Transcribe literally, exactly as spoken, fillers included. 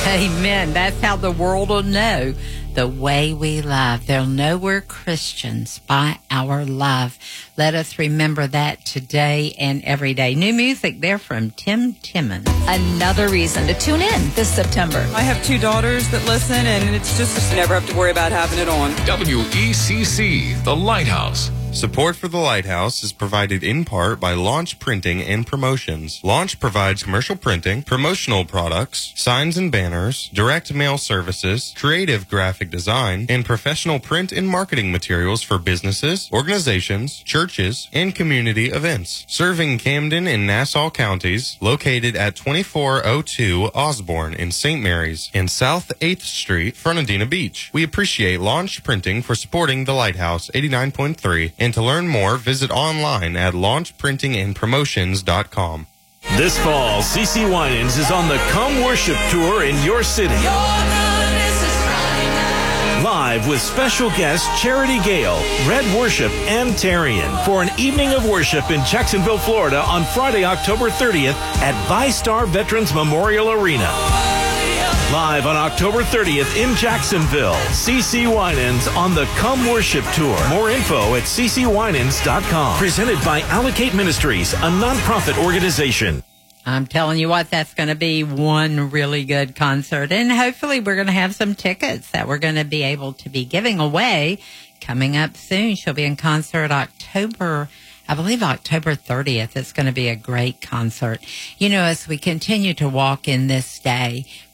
Amen. That's how the world will know the way we love. They'll know we're Christians by our love. Let us remember that today and every day. New music there from Tim Timmons. Another reason to tune in this September. I have two daughters that listen, and it's just, just never have to worry about having it on. W E C C, The Lighthouse. Support for The Lighthouse is provided in part by Launch Printing and Promotions. Launch provides commercial printing, promotional products, signs and banners, direct mail services, creative graphic design, and professional print and marketing materials for businesses, organizations, churches, and community events. Serving Camden and Nassau counties, located at twenty-four oh two Osborne in Saint Mary's and South eighth Street, Fernandina Beach. We appreciate Launch Printing for supporting The Lighthouse eighty-nine point three. And to learn more, visit online at launch printing and promotions dot com. This fall, C C Winans is on the Come Worship Tour in your city. Live with special guests Charity Gale, Red Worship, and Tarian for an evening of worship in Jacksonville, Florida on Friday, October thirtieth at VyStar Veterans Memorial Arena. Live on October thirtieth in Jacksonville, C C Winans on the Come Worship Tour. More info at c c winans dot com. Presented by Allocate Ministries, a nonprofit organization. I'm telling you what, that's going to be one really good concert. And hopefully we're going to have some tickets that we're going to be able to be giving away coming up soon. She'll be in concert October, I believe October thirtieth. It's going to be a great concert. You know, as we continue to walk in this day,